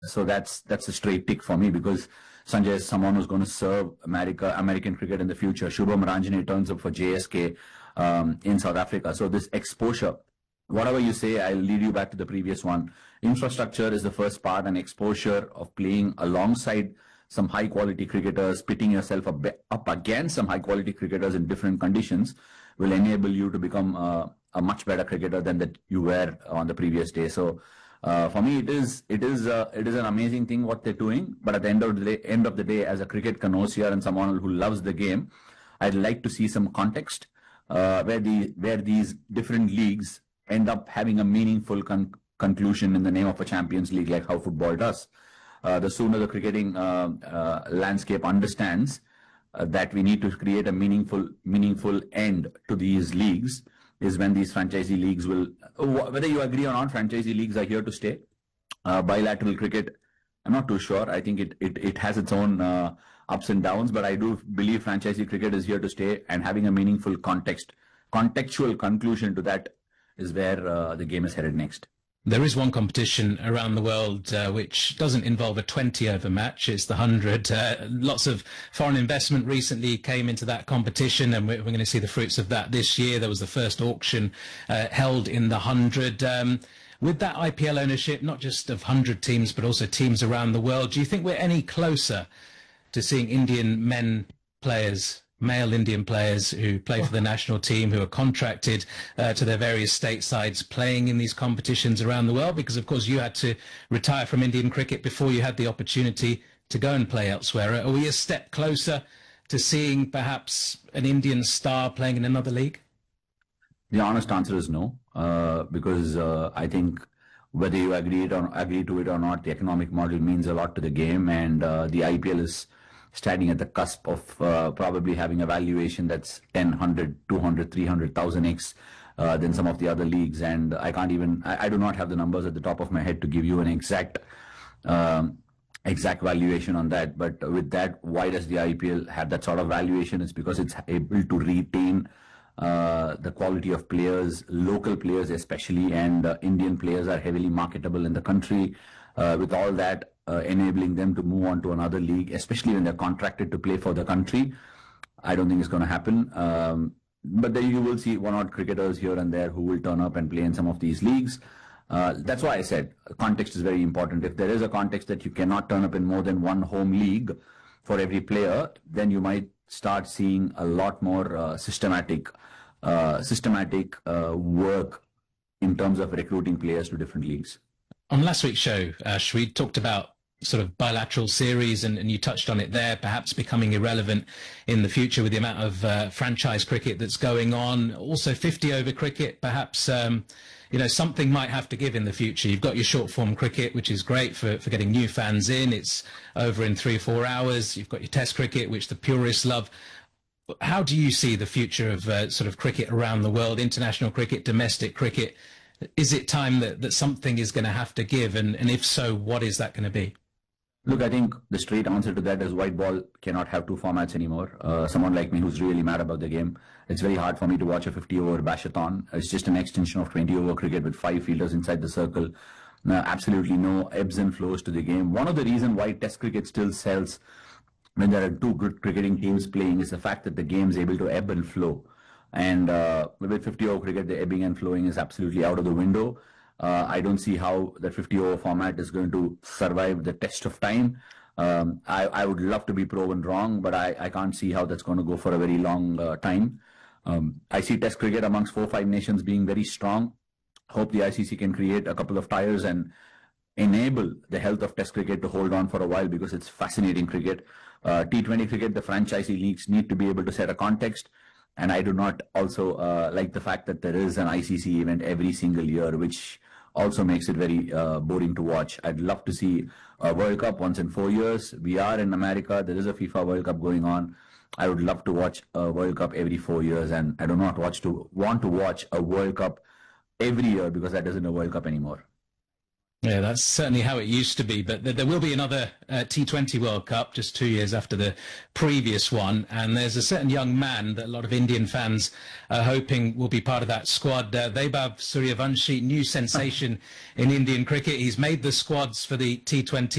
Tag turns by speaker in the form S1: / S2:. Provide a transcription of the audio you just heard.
S1: So that's a straight tick for me, because Sanjay is someone who's going to serve American cricket in the future. Shubham Ranjane turns up for JSK in South Africa. So this exposure, whatever you say, I'll lead you back to the previous one. Infrastructure is the first part, and exposure of playing alongside some high quality cricketers, pitting yourself up against some high quality cricketers in different conditions will enable you to become a much better cricketer than that you were on the previous day. So for me, it is an amazing thing what they're doing. But at the end of the day, as a cricket connoisseur and someone who loves the game, I'd like to see some context where these different leagues end up having a meaningful conclusion in the name of a Champions League, like how football does. The sooner the cricketing landscape understands that we need to create a meaningful end to these leagues, is when these franchisee leagues will, whether you agree or not, franchisee leagues are here to stay. Bilateral cricket, I'm not too sure. I think it has its own ups and downs, but I do believe franchisee cricket is here to stay, and having a meaningful contextual conclusion to that is where the game is headed next.
S2: There is one competition around the world which doesn't involve a 20-over match. It's the 100. Lots of foreign investment recently came into that competition, and we're going to see the fruits of that this year. There was the first auction held in the 100. With that IPL ownership, not just of 100 teams, but also teams around the world, do you think we're any closer to seeing Indian male Indian players who play for the national team, who are contracted to their various state sides, playing in these competitions around the world? Because, of course, you had to retire from Indian cricket before you had the opportunity to go and play elsewhere. Are we a step closer to seeing perhaps an Indian star playing in another league?
S1: The honest answer is no, because I think whether you agree to it or not, the economic model means a lot to the game, and the IPL is standing at the cusp of probably having a valuation that's 10, 100, 200, 300,000x than some of the other leagues. And I do not have the numbers at the top of my head to give you an exact valuation on that. But with that, why does the IPL have that sort of valuation? It's because it's able to retain the quality of players, local players especially, and Indian players are heavily marketable in the country. With all that, enabling them to move on to another league, especially when they're contracted to play for the country, I don't think it's going to happen. But then you will see one or two cricketers here and there who will turn up and play in some of these leagues. That's why I said context is very important. If there is a context that you cannot turn up in more than one home league for every player, then you might start seeing a lot more systematic work in terms of recruiting players to different leagues.
S2: On last week's show, we talked about sort of bilateral series, and you touched on it there, perhaps becoming irrelevant in the future with the amount of franchise cricket that's going on. Also 50-over cricket, perhaps, something might have to give in the future. You've got your short-form cricket, which is great for getting new fans in. It's over in 3 or 4 hours. You've got your test cricket, which the purists love. How do you see the future of sort of cricket around the world, international cricket, domestic cricket? Is it time that something is going to have to give? And if so, what is that going to be?
S1: Look, I think the straight answer to that is white ball cannot have 2 formats anymore. Someone like me who's really mad about the game, it's very hard for me to watch a 50-over bashathon. It's just an extension of 20-over cricket with 5 fielders inside the circle. Absolutely no ebbs and flows to the game. One of the reasons why Test cricket still sells when there are 2 good cricketing teams playing is the fact that the game is able to ebb and flow. And with 50-over cricket, the ebbing and flowing is absolutely out of the window. I don't see how that 50-over format is going to survive the test of time. I would love to be proven wrong, but I can't see how that's going to go for a very long time. I see Test cricket amongst 4-5 nations being very strong. Hope the ICC can create a couple of tires and enable the health of Test cricket to hold on for a while, because it's fascinating cricket. T20 cricket, the franchisee leagues need to be able to set a context. And I do not also like the fact that there is an ICC event every single year, which also makes it very boring to watch. I'd love to see a World Cup once in 4 years. We are in America. There is a FIFA World Cup going on. I would love to watch a World Cup every 4 years, and I do not want to watch a World Cup every year, because that isn't a World Cup anymore.
S2: Yeah, that's certainly how it used to be. But there will be another T20 World Cup just 2 years after the previous one. And there's a certain young man that a lot of Indian fans are hoping will be part of that squad. Vaibhav Suryavanshi, new sensation in Indian cricket. He's made the squads for the T20